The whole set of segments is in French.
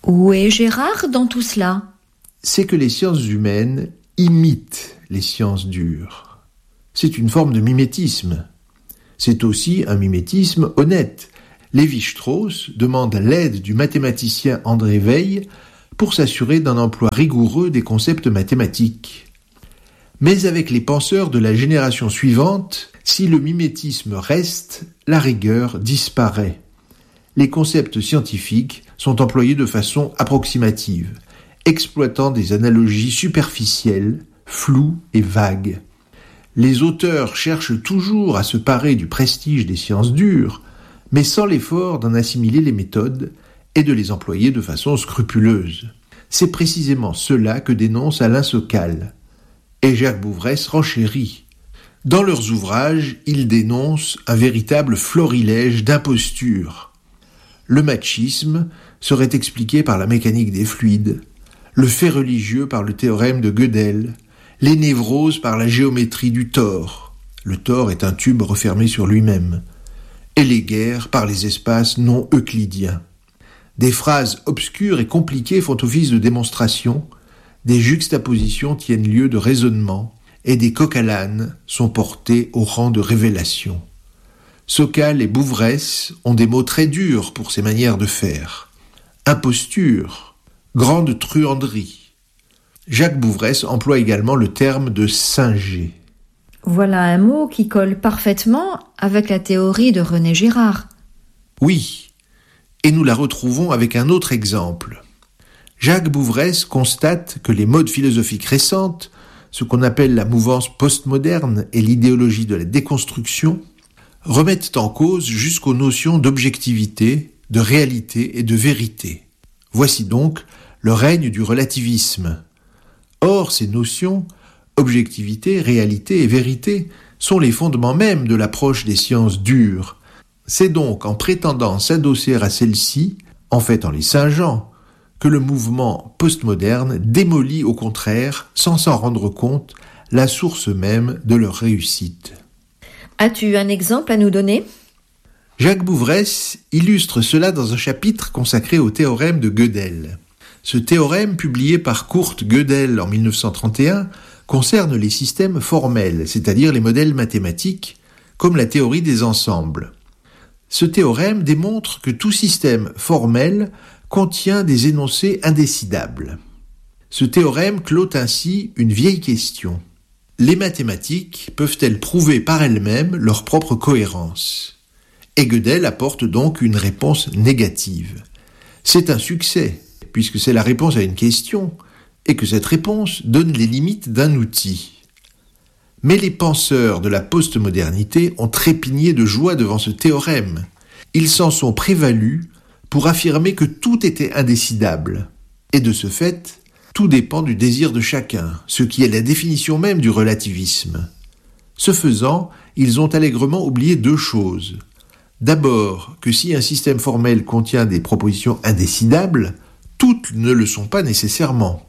Où est Gérard dans tout cela ? C'est que les sciences humaines imitent les sciences dures. C'est une forme de mimétisme. C'est aussi un mimétisme honnête. Lévi-Strauss demande l'aide du mathématicien André Weil pour s'assurer d'un emploi rigoureux des concepts mathématiques. Mais avec les penseurs de la génération suivante, si le mimétisme reste, la rigueur disparaît. Les concepts scientifiques sont employés de façon approximative, exploitant des analogies superficielles, floues et vagues. Les auteurs cherchent toujours à se parer du prestige des sciences dures, mais sans l'effort d'en assimiler les méthodes et de les employer de façon scrupuleuse. C'est précisément cela que dénonce Alain Sokal. Et Jacques Bouvresse renchérit. Dans leurs ouvrages, ils dénoncent un véritable florilège d'impostures. Le machisme serait expliqué par la mécanique des fluides, le fait religieux par le théorème de Gödel, les névroses par la géométrie du tor. Le tor est un tube refermé sur lui-même. Et les guerres par les espaces non euclidiens. Des phrases obscures et compliquées font office de démonstration, des juxtapositions tiennent lieu de raisonnement, et des coqs à l'âne sont portés au rang de révélation. Sokal et Bouvresse ont des mots très durs pour ces manières de faire. Imposture, grande truanderie. Jacques Bouvresse emploie également le terme de singer. Voilà un mot qui colle parfaitement avec la théorie de René Girard. Oui, et nous la retrouvons avec un autre exemple. Jacques Bouvresse constate que les modes philosophiques récentes, ce qu'on appelle la mouvance postmoderne et l'idéologie de la déconstruction, remettent en cause jusqu'aux notions d'objectivité, de réalité et de vérité. Voici donc le règne du relativisme. Or, ces notions, objectivité, réalité et vérité, sont les fondements même de l'approche des sciences dures. C'est donc en prétendant s'adosser à celles-ci, en fait en les singeant, que le mouvement postmoderne démolit au contraire, sans s'en rendre compte, la source même de leur réussite. As-tu un exemple à nous donner ? Jacques Bouvresse illustre cela dans un chapitre consacré au théorème de Gödel. Ce théorème, publié par Kurt Gödel en 1931, concerne les systèmes formels, c'est-à-dire les modèles mathématiques, comme la théorie des ensembles. Ce théorème démontre que tout système formel contient des énoncés indécidables. Ce théorème clôt ainsi une vieille question. Les mathématiques peuvent-elles prouver par elles-mêmes leur propre cohérence ? Et Gödel apporte donc une réponse négative. C'est un succès, puisque c'est la réponse à une question, et que cette réponse donne les limites d'un outil. Mais les penseurs de la postmodernité ont trépigné de joie devant ce théorème. Ils s'en sont prévalus pour affirmer que tout était indécidable. Et de ce fait, tout dépend du désir de chacun, ce qui est la définition même du relativisme. Ce faisant, ils ont allègrement oublié deux choses. D'abord, que si un système formel contient des propositions indécidables, toutes ne le sont pas nécessairement.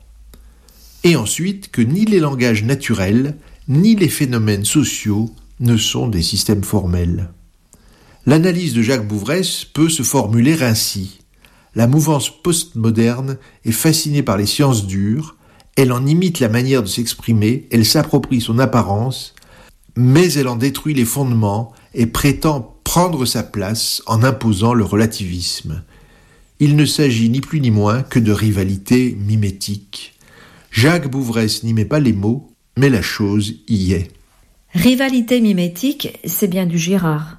Et ensuite, que ni les langages naturels, ni les phénomènes sociaux ne sont des systèmes formels. L'analyse de Jacques Bouvresse peut se formuler ainsi. La mouvance postmoderne est fascinée par les sciences dures, elle en imite la manière de s'exprimer, elle s'approprie son apparence, mais elle en détruit les fondements et prétend prendre sa place en imposant le relativisme. Il ne s'agit ni plus ni moins que de rivalité mimétique. Jacques Bouvresse n'y met pas les mots, mais la chose y est. Rivalité mimétique, c'est bien du Girard.